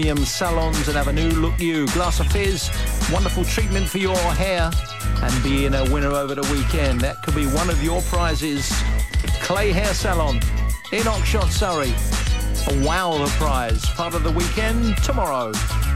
premium salons and have a new look you. Glass of fizz, wonderful treatment for your hair, and being a winner over the weekend. That could be one of your prizes. Clay Hair Salon in Oxshott, Surrey. A wow of a prize. Part of the weekend tomorrow.